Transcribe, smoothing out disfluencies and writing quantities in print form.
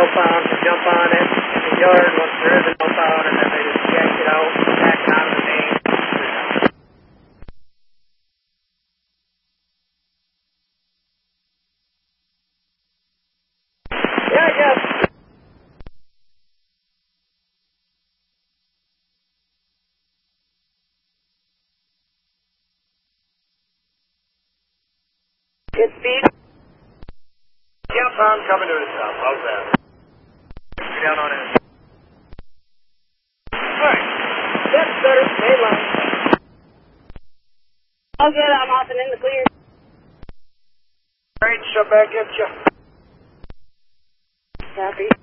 northbound can jump on it in the yard once there is a northbound, and then they just yank it out, back it out of the main. Yeah, I guess. Good speed. Yep, I'm coming to the south. How's that? You're down on it. Alright. That's better. Stay line. All good, I'm off and in the clear. Alright, shut back at you. Copy.